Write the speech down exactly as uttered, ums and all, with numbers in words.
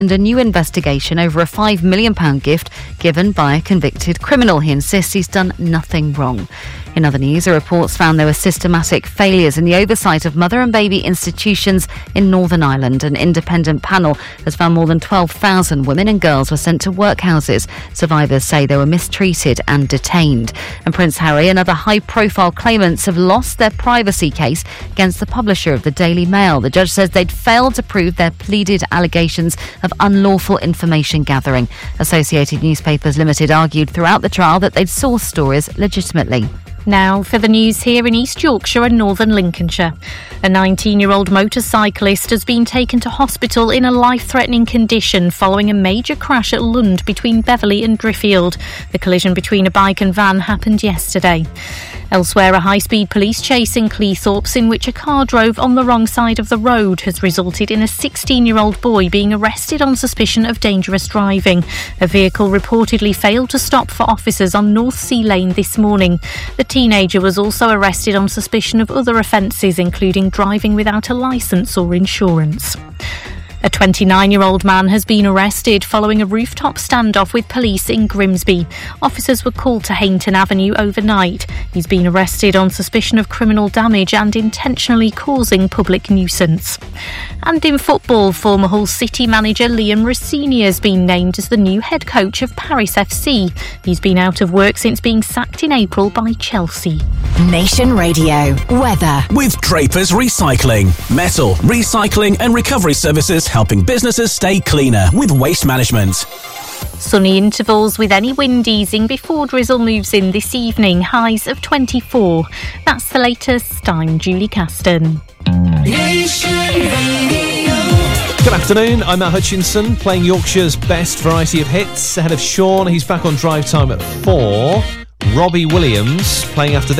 a new investigation over a five million pounds gift given by a convicted criminal. He insists he's done nothing wrong. In other news, the reports found there were systematic failures in the oversight of mother and baby institutions in Northern Ireland. An independent panel has found more than twelve thousand women and girls were sent to workhouses. Survivors say they were mistreated and detained. And Prince Harry and other high-profile claimants have lost their privacy case against the publisher of the Daily Mail. The judge says they'd failed to prove their pleaded allegations of unlawful information gathering. Associated Newspapers Limited argued throughout the trial that they'd sourced stories legitimately. Now for the news here in East Yorkshire and Northern Lincolnshire. A nineteen-year-old motorcyclist has been taken to hospital in a life-threatening condition following a major crash at Lund between Beverley and Driffield. The collision between a bike and van happened yesterday. Elsewhere, a high-speed police chase in Cleethorpes in which a car drove on the wrong side of the road has resulted in a sixteen-year-old boy being arrested on suspicion of dangerous driving. A vehicle reportedly failed to stop for officers on North Sea Lane this morning. The teenager was also arrested on suspicion of other offences, including driving without a licence or insurance. A twenty-nine-year-old man has been arrested following a rooftop standoff with police in Grimsby. Officers were called to Hainton Avenue overnight. He's been arrested on suspicion of criminal damage and intentionally causing public nuisance. And in football, former Hull City manager Liam Rossini has been named as the new head coach of Paris F C. He's been out of work since being sacked in April by Chelsea. Nation Radio weather with Drapers Recycling, metal recycling and recovery services, helping businesses stay cleaner with waste management. Sunny intervals with any wind easing before drizzle moves in this evening. Highs of twenty-four. That's the latest. I'm Julie Caston. Nation Radio. Good afternoon, I'm Matt Hutchinson, playing Yorkshire's best variety of hits. Ahead of Sean, he's back on drive time at four. Robbie Williams playing after this.